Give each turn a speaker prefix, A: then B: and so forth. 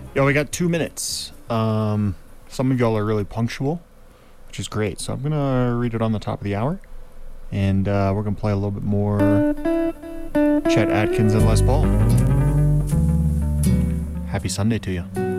A: Yo, we got 2 minutes. Some of y'all are really punctual, which is great. So I'm gonna read it on the top of the hour, and we're gonna play a little bit more Chet Atkins and Les Paul. Happy Sunday to you.